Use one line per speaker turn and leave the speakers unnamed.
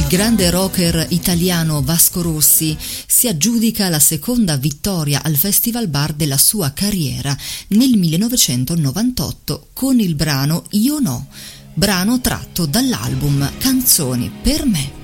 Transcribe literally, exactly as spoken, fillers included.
Il grande rocker italiano Vasco Rossi si aggiudica la seconda vittoria al Festival Bar della sua carriera nel millenovecentonovantotto con il brano Io no, brano tratto dall'album Canzoni per me.